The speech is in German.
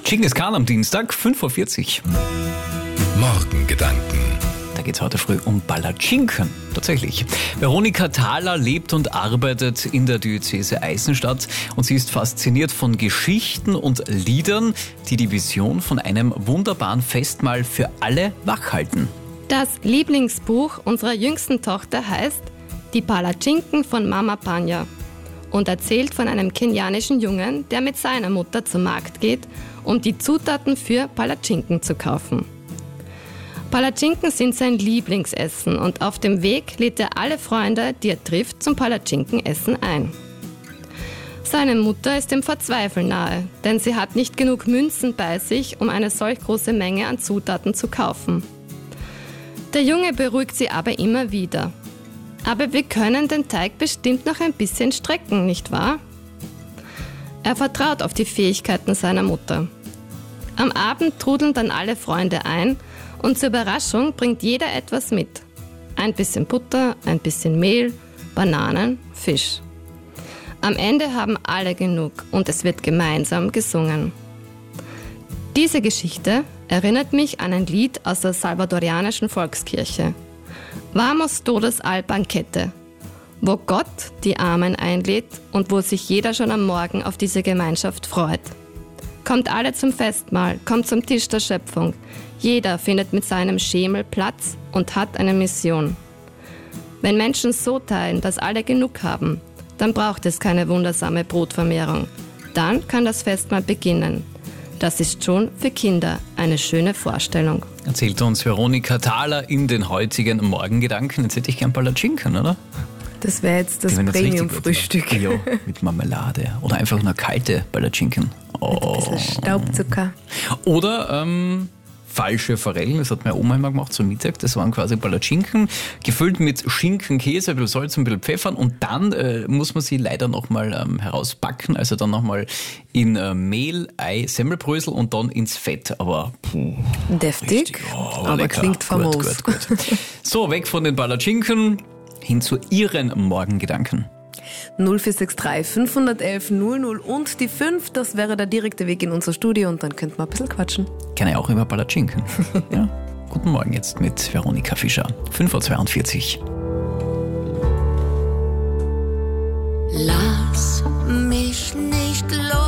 Genghis Khan am Dienstag, 5:40 Uhr. Morgengedanken. Da geht es heute früh um Palatschinken. Tatsächlich. Veronika Thaler lebt und arbeitet in der Diözese Eisenstadt und sie ist fasziniert von Geschichten und Liedern, die die Vision von einem wunderbaren Festmahl für alle wachhalten. Das Lieblingsbuch unserer jüngsten Tochter heißt Die Palatschinken von Mama Panya und erzählt von einem kenianischen Jungen, der mit seiner Mutter zum Markt geht, um die Zutaten für Palatschinken zu kaufen. Palatschinken sind sein Lieblingsessen und auf dem Weg lädt er alle Freunde, die er trifft, zum Palatschinkenessen ein. Seine Mutter ist dem Verzweifeln nahe, denn sie hat nicht genug Münzen bei sich, um eine solch große Menge an Zutaten zu kaufen. Der Junge beruhigt sie aber immer wieder. Aber wir können den Teig bestimmt noch ein bisschen strecken, nicht wahr? Er vertraut auf die Fähigkeiten seiner Mutter. Am Abend trudeln dann alle Freunde ein und zur Überraschung bringt jeder etwas mit. Ein bisschen Butter, ein bisschen Mehl, Bananen, Fisch. Am Ende haben alle genug und es wird gemeinsam gesungen. Diese Geschichte erinnert mich an ein Lied aus der salvadorianischen Volkskirche. Vamos todos al banquete, wo Gott die Armen einlädt und wo sich jeder schon am Morgen auf diese Gemeinschaft freut. Kommt alle zum Festmahl, kommt zum Tisch der Schöpfung. Jeder findet mit seinem Schemel Platz und hat eine Mission. Wenn Menschen so teilen, dass alle genug haben, dann braucht es keine wundersame Brotvermehrung. Dann kann das Festmahl beginnen. Das ist schon für Kinder eine schöne Vorstellung. Erzählt uns Veronika Thaler in den heutigen Morgengedanken. Jetzt hätte ich gern Palatschinken, oder? Das wäre jetzt das Premium-Frühstück. Ja, mit Marmelade. Oder einfach nur kalte Palatschinken. Mit ein bisschen Staubzucker. Oder falsche Forellen, das hat meine Oma immer gemacht zum Mittag. Das waren quasi Palatschinken, gefüllt mit Schinken, Käse, ein bisschen Salz, ein bisschen Pfeffern. Und dann muss man sie leider nochmal herausbacken. Also dann nochmal in Mehl, Ei, Semmelbrösel und dann ins Fett. Aber deftig, richtig, aber lecker. klingt famos. Gut. So, weg von den Palatschinken, hin zu Ihren Morgengedanken. 0463 511 00 und die 5, das wäre der direkte Weg in unser Studio und dann könnten wir ein bisschen quatschen. Gerne auch über Palatschinken. Ja. Guten Morgen jetzt mit Veronika Fischer. 5:42 Uhr. Lass mich nicht los.